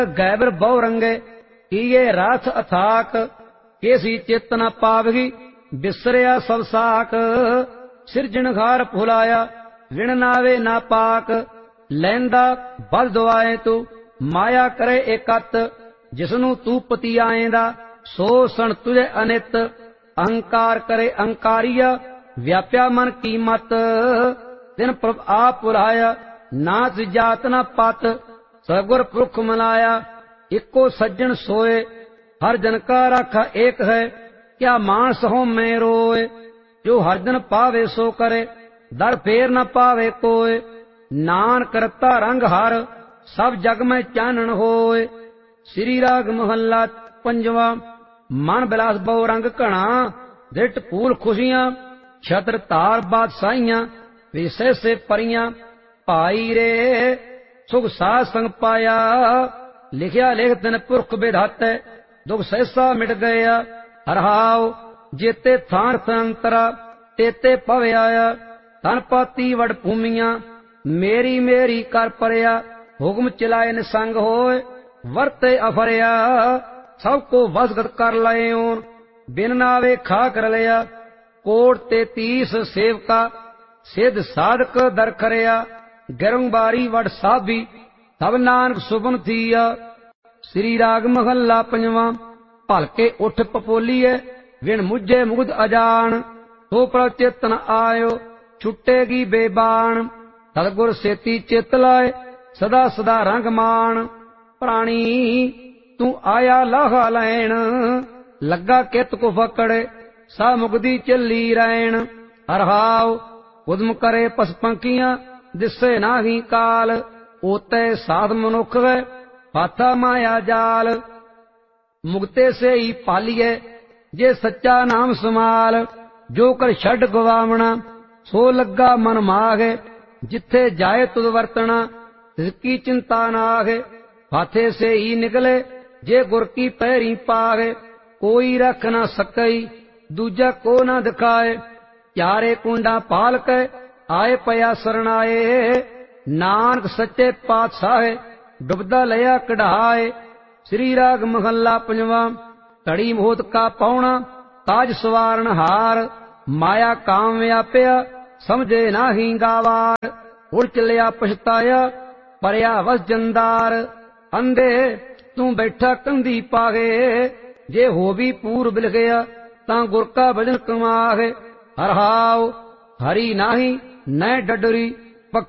गैबर बहु रंगे किए राथ अथाक, केसी चित न पावगी बिसरिया सब साक। सिरजणहार भुलाया विण नावे ना पाक, लैंदा बल दुआए तू माया करे एकत। जिसनू तू पति आएंदा सो सण तुझे अनित, अहंकार करे अहंकारिया व्याप्या मन की मत। तिन प्रभ आप भुलाया नाच जात न पत, सगुर पुरख मनाया इको सज्जन सोए। हर जन का राखा एक है क्या मानस हो मैं रोए। जो हर जन पावे सो करे दर फेर न पावे कोय। नान करता रंग हर सब जग में चानन होए। श्री राग महला पंजवा। मन बिलास बहु रंग घना, दृट फूल खुशियां छत्र तार बादशाहियां। विषय से परियां भाई रे सुख साध संग पाया। लिखिया लिख दिन पुरख विधाते, दुख सहसा मिट गया। हरहाओ जेते थान संतरा तेते पवे आया। धन पाती वड भूमियां मेरी मेरी कर परया। हुक्म चलाए निसंग होए वरते अफरिया। सबको वसगत कर लए ओन बिन नावे खा कर लिया। कोट 33 सेवका सिद्ध साधक दर खरिया। गिरंबारी वड साभी तब नानक सुबन थिया। श्री राग महला पंजवा। भलके उठ पपोलीए विण मुझे मुग्ध अजान। तो प्रभ चित न आयो छुटेगी बेबान। सतगुर सेती चित लाए सदा सदा रंग मान। प्राणी तू आया लाहा लैन, लगा कित को फकड़े सा मुगदी चली रैन। हरहाओ उदम करे पस पंखियां दिसे नाही काल। ओते साध मनुख वे हाथा माया जाल। मुक्ते से ही पालिए जे सच्चा नाम समाल। जो कर छड़ गवावना सो लगा मन मागे। जिथे जाए तुद वर्तना तिसकी चिंता नागे। हाथे से ही निकले जे गुर की पैरी पागे। कोई रख ना सकई दूजा को ना दिखाए। चारे कुंडा पाल के आए पया सरनाए। नानक सच्चे पातशाह डुबदा लिया कढ़ाए। श्री राग महला पंजवा। तड़ी मोहत का पौना ताज सवारण हार। माया काम व्याप्या समझे नाही गावार। उड़ चलिया पछताया परया वस जंदार। अंधे तू बैठा कंधी पागे, जे हो भी पूर बिल गया ता गुर का भजन कमागे। हरहाओ हरि नाही न डडरी